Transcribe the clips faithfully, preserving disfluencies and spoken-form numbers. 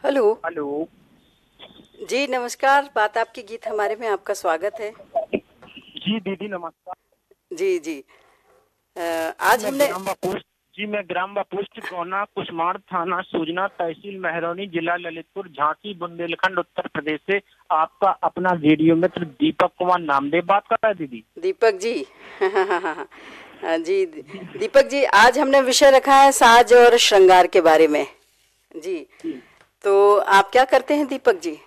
Hello. Hello. जी नमस्कार, बात आपकी गीत हमारे में आपका स्वागत है। जी दीदी नमस्कार। जी जी अ, जी आज मैं हमने ग्राम व पोस्ट जी मैं ग्राम व पोस्ट गौना कुसमार थाना सूजना तहसील महरौनी जिला ललितपुर झांसी बुंदेलखंड उत्तर प्रदेश से आपका अपना रेडियो मित्र दीपक कुमार नामदेव बात कर रहा है दीदी। दीपक जी हाँ जी दीपक जी, आज हमने विषय रखा है साज और श्रृंगार के बारे में। जी, जी तो आप क्या करते हैं दीपक जी?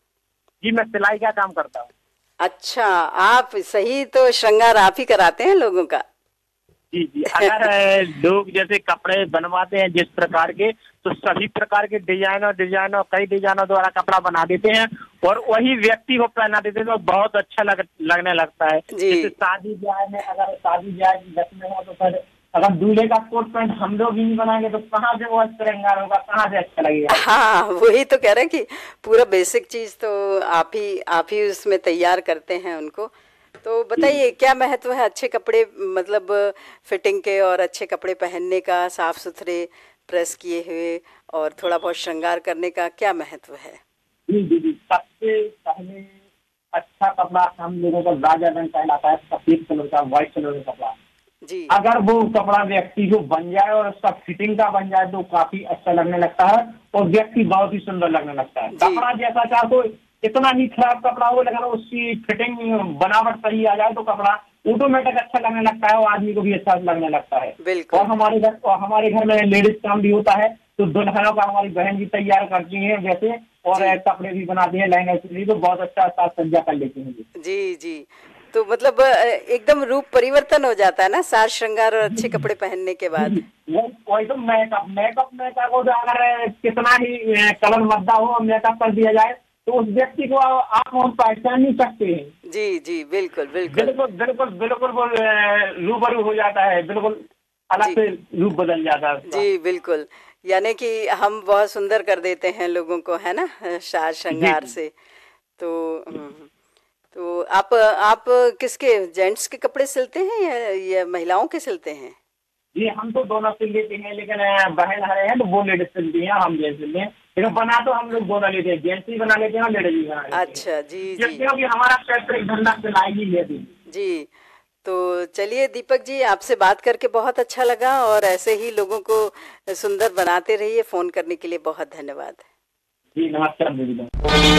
जी मैं सिलाई का काम करता हूँ। अच्छा, आप सही, तो श्रृंगार आप ही कराते हैं लोगों का। जी जी अगर अ, लोग जैसे कपड़े बनवाते हैं जिस प्रकार के, तो सभी प्रकार के डिजाइनर डिजाइनर कई डिजाइनर द्वारा कपड़ा बना देते हैं और वही व्यक्ति को पहना देते हैं तो बहुत अच्छा लग, लगने लगता है। जी जैसे शादी ब्याह में, अगर शादी ब्याह की रस्में हो तो फिर अगर दूल्हे का कोट पैंट हम लोग ही नहीं बनाएंगे तो कहाँ से वो श्रृंगार होगा, कहाँ से अच्छा लगेगा। हाँ, वही तो कह रहे हैं कि पूरा बेसिक चीज तो आप ही आप ही उसमें तैयार करते हैं उनको। तो जी बताइए क्या महत्व है अच्छे कपड़े, मतलब फिटिंग के और अच्छे कपड़े पहनने का, साफ सुथरे प्रेस किए हुए और थोड़ा बहुत श्रृंगार करने का क्या महत्व है? जी जी जी सबसे पहले अच्छा कपड़ा हम लोगों का गाजर रंग कहलाता है, सफेद कलर का, व्हाइट कलर का कपड़ा। जी अगर वो कपड़ा व्यक्ति को बन जाए और उसका फिटिंग का बन जाए तो काफी अच्छा लगने लगता है और व्यक्ति बहुत ही सुंदर लगने लगता है। जी कपड़ा जैसा चाहे तो इतना ही खराब कपड़ा हो लेकिन उसकी फिटिंग बनावट सही आ जाए तो कपड़ा ऑटोमेटिक अच्छा लगने लगता है और आदमी को भी अच्छा लगने लगता है। और बिल्कुल। हमारे घर और हमारे घर में लेडीज काम भी होता है तो दुल्हनों का हमारी बहन भी तैयार करती है जैसे, और जी कपड़े भी बनाती है लहंगा के लिए, तो बहुत अच्छा साज सज्जा कर लेती है। जी जी तो मतलब अ, एकदम रूप परिवर्तन हो जाता है ना साज श्रृंगार और जी अच्छे कपड़े पहनने के जी बाद। जी वो वही तो मेकअप मेकअप मेकअप हो जाए, अगर कितना ही अ, कलर मद्दा हो और मेकअप कर दिया जाए तो उस व्यक्ति को आप हम पहचान नहीं सकते हैं। जी जी बिल्कुल बिल्कुल। बिल्कुल बिल्कुल बिल्कुल वो अ, रूबरू हो जाता है, बिल्कुल अलग जी से रूप बदल जाता है उसका। जी बिल्कुल, यानी कि हम बहुत सुंदर कर देते हैं लोगों को, है ना, साज जी श्रृंगार जी से। तो हम्म, तो आप आप किसके, जेंट्स के कपड़े सिलते हैं या, या महिलाओं के सिलते हैं? जी हम तो दोनों सिल लेते हैं लेकिन अ, बहन हमारे हैं तो वो लेडीज सिलती हैं, हम जेंट्स सिलते हैं, लेकिन बना तो हम लोग दोनों लेते हैं, जेंट्स भी बना लेते हैं और लेडीज भी बना लेते हैं। अच्छा जी जी क्योंकि हमारा पैतृक धंधा सिलाई ही है दीदी। जी। तो चलिए दीपक जी, आपसे बात करके बहुत अच्छा लगा और ऐसे ही लोगों को सुंदर बनाते रहिए। फोन करने के लिए बहुत धन्यवाद। जी नमस्कार दीदी।